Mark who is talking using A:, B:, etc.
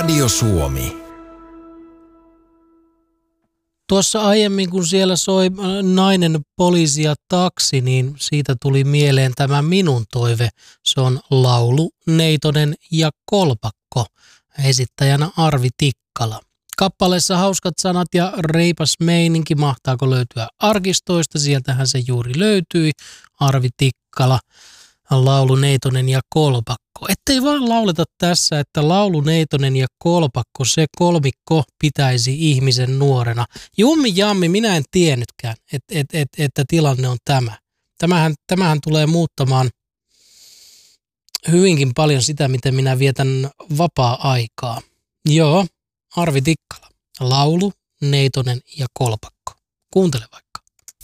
A: Radio Suomi.
B: Tuossa aiemmin, kun siellä soi Nainen, poliisi ja taksi, niin siitä tuli mieleen tämä minun toive. Se on laulu, Neitonen ja kolpakko. Esittäjänä Arvi Tikkala. Kappaleessa hauskat sanat ja reipas meininki. Mahtaako löytyä arkistoista? Sieltähän se juuri löytyi. Arvi Tikkala, laulu, Neitonen ja kolpakko. Ettei vaan lauleta tässä, että laulu, Neitonen ja kolpakko, se kolmikko pitäisi ihmisen nuorena. Jummi jammi, minä en tiennytkään, että tilanne on tämä. Tämähän tulee muuttamaan hyvinkin paljon sitä, miten minä vietän vapaa-aikaa. Joo, Arvi Tikkala, laulu, Neitonen ja kolpakko. Kuuntele vaikka.